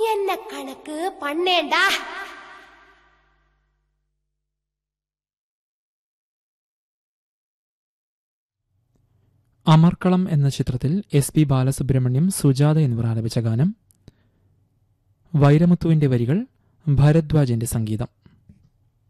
என்ன கணக்கு பண்ணேண்டா. അമർക്കളം എന്ന ചിത്രത്തിൽ SP ബാലസുബ്രഹ്മണ്യം, സുജാത എന്നിവർ ആലപിച്ച ഗാനം. വൈരമുത്തുവിന്റെ വരികൾ, ഭരദ്വാജിന്റെ സംഗീതം.